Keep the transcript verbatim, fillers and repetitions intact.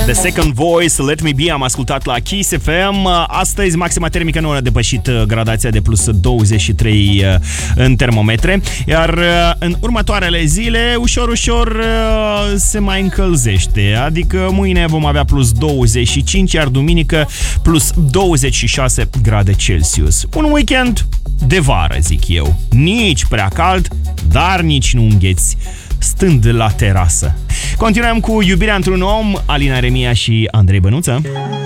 The Second Voice, Let Me Be, am ascultat la Kiss F M. Astăzi maxima termică nu a depășit gradația de plus douăzeci și trei în termometre, iar în următoarele zile ușor, ușor se mai încălzește. Adică mâine vom avea plus douăzeci și cinci, iar duminică plus douăzeci și șase grade Celsius. Un weekend de vară, zic eu. Nici prea cald, dar nici nu îngheți stând la terasă. Continuăm cu Iubirea într-un om, Alina Remia și Andrei Bănuță.